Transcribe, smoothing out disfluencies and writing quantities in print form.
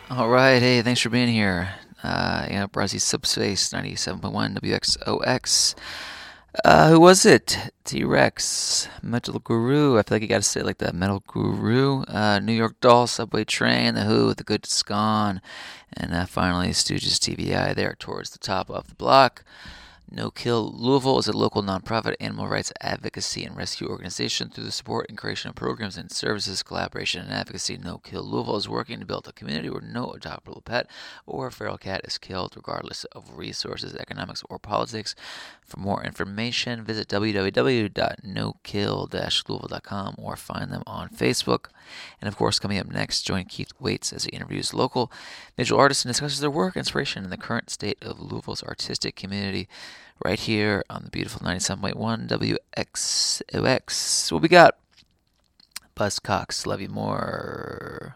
All right, hey, thanks for being here. Brazzy Subspace 97.1 WXOX. Who was it? T-Rex, Metal Guru. I feel like you gotta say it like that. Metal Guru. New York Doll, Subway Train, The Who, The Good Gone, and finally Stooges TVI there towards the top of the block. No Kill Louisville is a local nonprofit animal rights advocacy and rescue organization. Through the support and creation of programs and services, collaboration, and advocacy, No Kill Louisville is working to build a community where no adoptable pet or feral cat is killed, regardless of resources, economics, or politics. For more information, visit www.nokill-louisville.com or find them on Facebook. And of course, coming up next, join Keith Waits as he interviews local visual artists and discusses their work, inspiration, and the current state of Louisville's artistic community right here on the beautiful 97.1 WXOX. What we got? Buzzcocks, love you more.